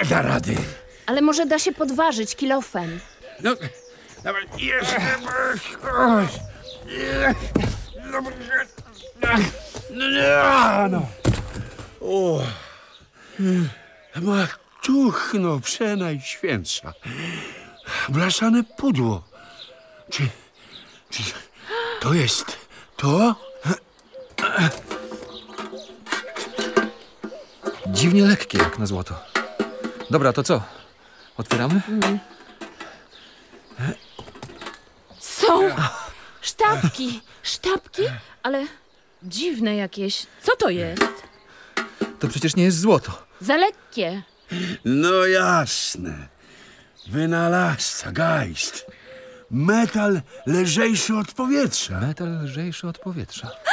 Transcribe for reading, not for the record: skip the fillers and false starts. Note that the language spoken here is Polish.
Nie da rady. Ale może da się podważyć kilofem. No, dawaj, jeszcze. No. O. Matuchno przenajświętsza. Blaszane pudło. Czy to jest to? Dziwnie lekkie jak na złoto. Dobra, to co? Otwieramy? Są sztabki. Sztabki? Ale dziwne jakieś. Co to jest? To przecież nie jest złoto. Za lekkie. No jasne. Wynalazca, Geist. Metal lżejszy od powietrza. Metal lżejszy od powietrza.